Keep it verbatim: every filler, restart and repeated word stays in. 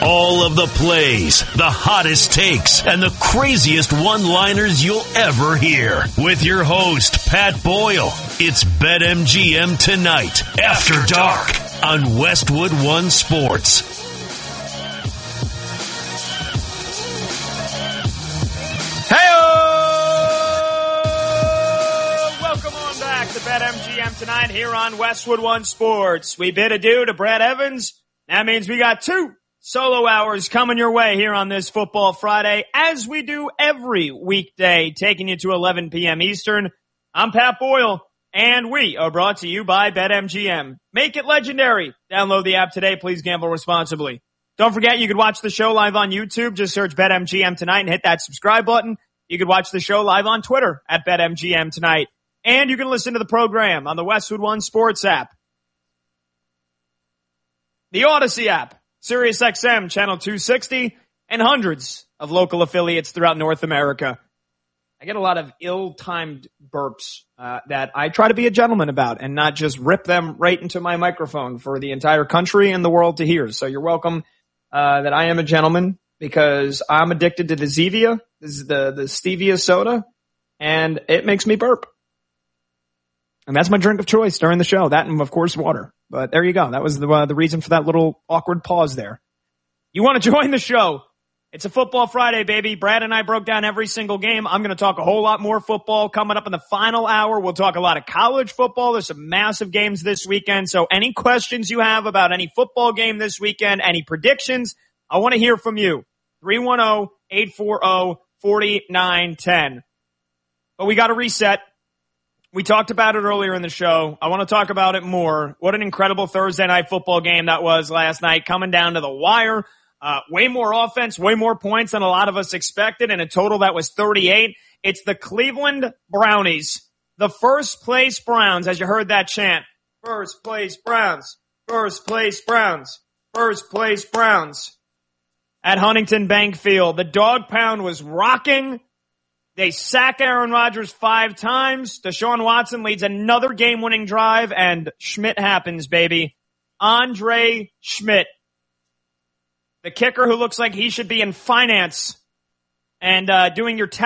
All of the plays, the hottest takes, and the craziest one-liners you'll ever hear. With your host, Pat Boyle. It's BetMGM Tonight, After Dark, on Westwood One Sports. BetMGM Tonight here on Westwood One Sports. We bid adieu to Brad Evans. That means we got two solo hours coming your way here on this Football Friday, as we do every weekday, taking you to eleven p.m. Eastern. I'm Pat Boyle, and we are brought to you by BetMGM. Make it legendary. Download the app today. Please gamble responsibly. Don't forget, you can watch the show live on YouTube. Just search BetMGM Tonight and hit that subscribe button. You can watch the show live on Twitter at BetMGM Tonight. And you can listen to the program on the Westwood One Sports app, the Odyssey app, SiriusXM Channel two sixty, and hundreds of local affiliates throughout North America. I get a lot of ill-timed burps uh, that I try to be a gentleman about and not just rip them right into my microphone for the entire country and the world to hear. So you're welcome uh, that I am a gentleman, because I'm addicted to the Zevia, this is the, the stevia soda, and it makes me burp. And that's my drink of choice during the show. That and, of course, water. But there you go. That was the, uh, the reason for that little awkward pause there. You want to join the show? It's a Football Friday, baby. Brad and I broke down every single game. I'm going to talk a whole lot more football coming up in the final hour. We'll talk a lot of college football. There's some massive games this weekend. So any questions you have about any football game this weekend, any predictions, I want to hear from you. three one zero, eight four zero, four nine one zero. But we got to reset. We talked about it earlier in the show. I want to talk about it more. What an incredible Thursday night football game that was last night, coming down to the wire. Uh, way more offense, way more points than a lot of us expected, and a total that was thirty-eight. It's the Cleveland Brownies, the first place Browns, as you heard that chant. First place Browns, first place Browns, first place Browns. At Huntington Bank Field, the dog pound was rocking. They sack Aaron Rodgers five times. Deshaun Watson leads another game-winning drive, and Schmidt happens, baby. Andre Schmidt, the kicker who looks like he should be in finance and uh doing your